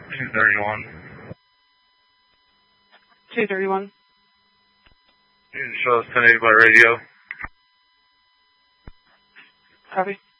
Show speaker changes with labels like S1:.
S1: 231.
S2: 231.
S1: You can show us 1080 by radio.
S2: Copy.